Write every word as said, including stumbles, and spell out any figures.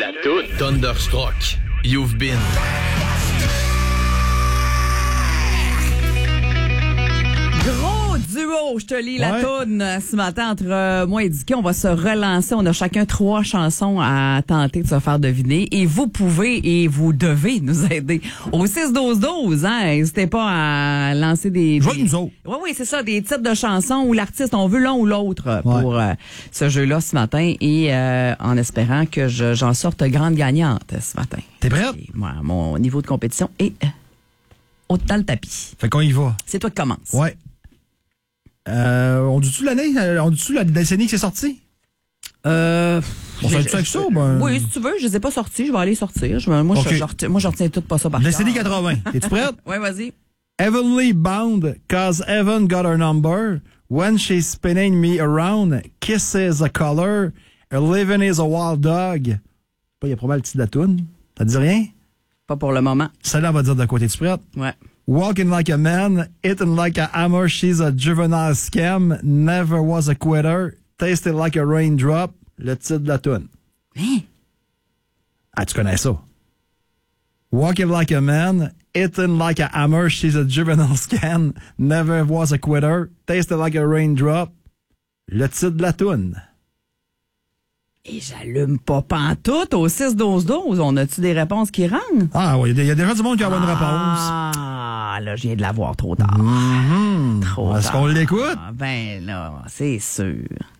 La toune. Thunderstruck. You've been. Gros duo, je te lis la Ouais. toune ce matin entre euh, moi et Dicky. On va se relancer. On a chacun trois chansons à tenter de se faire deviner. Et vous pouvez et vous devez nous aider. Au six douze douze, hein, n'hésitez pas à lancer des... Jouez des... avec nous autres. Oui, oui, c'est ça, des titres de chansons où l'artiste, on veut l'un ou l'autre euh, Ouais. pour euh, ce jeu-là ce matin. Et euh, en espérant que je, j'en sorte grande gagnante ce matin. T'es prête? Et moi, mon niveau de compétition est euh, haut dans le tapis. Fait qu'on y va. C'est toi qui commences. Ouais. Euh, on dit-tu l'année? euh, On dit-tu la décennie que c'est sorti? Euh, On j'ai- s'en avec ça? Ben... Oui, si tu veux, je les ai pas sortis, je vais aller sortir. Je, moi, Ok. je, je retiens, moi, je retiens tout pas ça par Décennie cœur. quatre-vingts. Es-tu prête? Oui, vas-y. Heavenly bound, cause heaven got her number. When she's spinning me around, kisses a color. A living is a wild dog. Il y a probablement le titre de la toune. Ça te dit rien? Pas pour le moment. Celle-là va dire de quoi. T'es-tu prête? Ouais. Walking like a man, hitting like a hammer, she's a juvenile scam, never was a quitter, tasted like a raindrop. Le titre de la toune. Hein? Ah, tu connais ça? Walking like a man, hitting like a hammer, she's a juvenile scam, never was a quitter, tasted like a raindrop. Le titre de la toune. Et j'allume pas pantoute au six douze douze. On a-tu des réponses qui rentrent? Ah oui, il y a déjà du monde qui a une réponse. Ah, là, je viens de la voir trop tard. Mhm. Trop Est-ce tard. qu'on l'écoute? Ah, ben là, c'est sûr.